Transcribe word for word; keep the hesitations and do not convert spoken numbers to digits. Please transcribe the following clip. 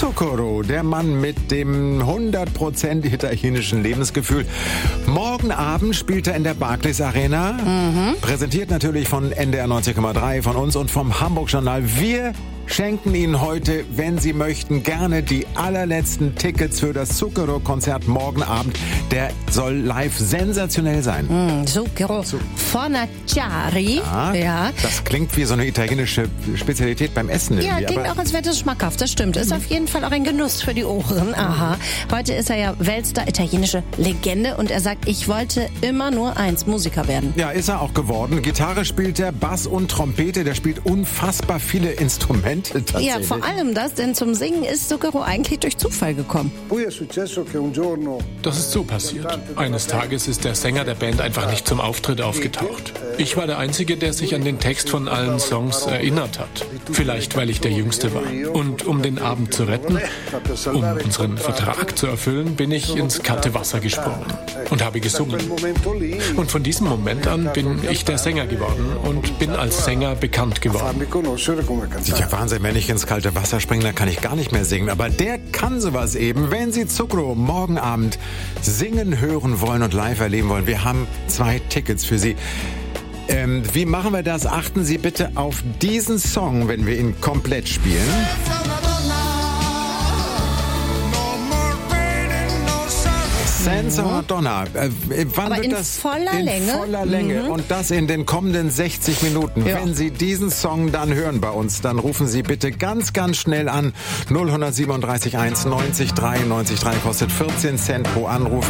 Zucchero, der Mann mit dem hundert Prozent italienischen Lebensgefühl. Morgen Abend spielt er in der Barclays Arena. Mhm. Präsentiert natürlich von N D R neunzig Komma drei, von uns und vom Hamburg Journal. Wir schenken Ihnen heute, wenn Sie möchten, gerne die allerletzten Tickets für das Zucchero-Konzert morgen Abend. Der soll live sensationell sein. Mm, Zucchero Fornaciari. Ja, ja. Das klingt wie so eine italienische Spezialität beim Essen. Ja, klingt auch, als wäre das schmackhaft. Das stimmt. Ist mhm. auf jeden Fall auch ein Genuss für die Ohren. Aha. Heute ist er ja Weltstar, italienische Legende. Und er sagt, ich wollte immer nur eins, Musiker werden. Ja, ist er auch geworden. Gitarre spielt er, Bass und Trompete. Der spielt unfassbar viele Instrumente. Ja, vor allem das, denn zum Singen ist Zucchero eigentlich durch Zufall gekommen. Das ist so passiert. Eines Tages ist der Sänger der Band einfach nicht zum Auftritt aufgetaucht. Ich war der Einzige, der sich an den Text von allen Songs erinnert hat. Vielleicht, weil ich der Jüngste war. Und um den Abend zu retten, um unseren Vertrag zu erfüllen, bin ich ins kalte Wasser gesprungen und habe gesungen. Und von diesem Moment an bin ich der Sänger geworden und bin als Sänger bekannt geworden. Ja, Wahnsinn, wenn ich ins kalte Wasser springe, dann kann ich gar nicht mehr singen. Aber der kann sowas eben. Wenn Sie Zucchero morgen Abend singen, hören wollen und live erleben wollen, wir haben zwei Tickets für Sie. Ähm, wie machen wir das? Achten Sie bitte auf diesen Song, wenn wir ihn komplett spielen. Senza Madonna. Äh, wann Aber wird in das? voller in Länge. voller Länge. Mhm. Und das in den kommenden sechzig Minuten. Ja. Wenn Sie diesen Song dann hören bei uns, dann rufen Sie bitte ganz, ganz schnell an. null eins sieben drei eins neunzig drei neunzig drei kostet vierzehn Cent pro Anruf.